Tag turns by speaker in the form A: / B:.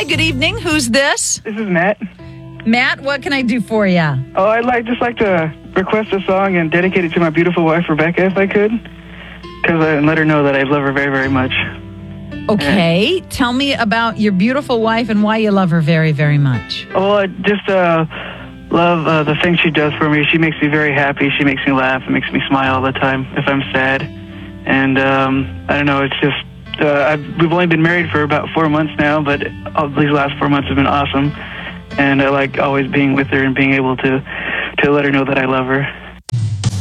A: Hi, good evening. Who's this?
B: This is Matt.
A: Matt, what can I do for you?
B: Oh, I'd just like to request a song and dedicate it to my beautiful wife, Rebecca, if I could. And let her know that I love her very, very much.
A: Okay. Tell me about your beautiful wife and why you love her very, very much.
B: Oh, I just love the things she does for me. She makes me very happy. She makes me laugh. It makes me smile all the time if I'm sad. And I don't know, it's just, we've only been married for about 4 months now, but these last 4 months have been awesome. And I like always being with her and being able to let her know that I love her.